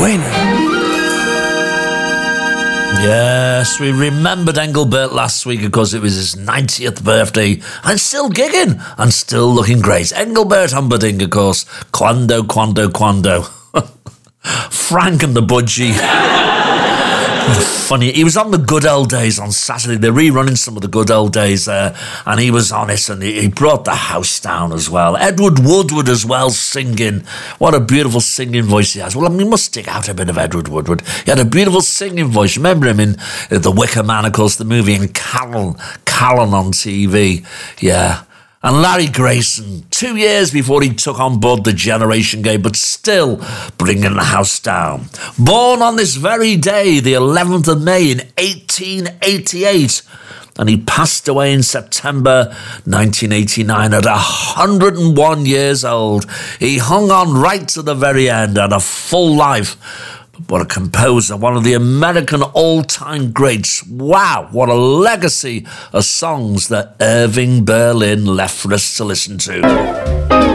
Bueno. Yes, we remembered Engelbert last week because it was his 90th birthday and still gigging and still looking great. Engelbert Humperdinck, of course. Quando. Frank and the Budgie. Funny, he was on the Good Old Days on Saturday. They're rerunning some of the Good Old Days there, and he was on it, and he brought the house down as well. Edward Woodward as well, singing. What a beautiful singing voice he has. Well, I mean, we must stick out a bit of Edward Woodward. He had a beautiful singing voice. Remember him in The Wicker Man, of course, the movie, and Callan on TV. Yeah. And Larry Grayson, 2 years before he took on board the Generation Game, but still bringing the house down. Born on this very day, the 11th of May in 1888, and he passed away in September 1989 at 101 years old. He hung on right to the very end, had a full life. What a composer, one of the American all-time greats. Wow, what a legacy of songs that Irving Berlin left for us to listen to.